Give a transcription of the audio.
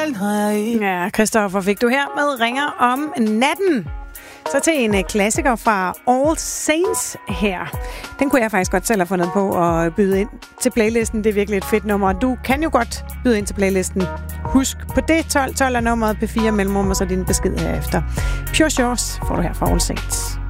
Ja, Christoffer fik du her med Ringer om natten. Så til en klassiker fra All Saints her. Den kunne jeg faktisk godt selv have fundet på at byde ind til playlisten. Det er virkelig et fedt nummer. Du kan jo godt byde ind til playlisten. Husk på det 12 er nummeret P4 mellemrum, og så din besked herefter. Pure Shores får du her fra All Saints.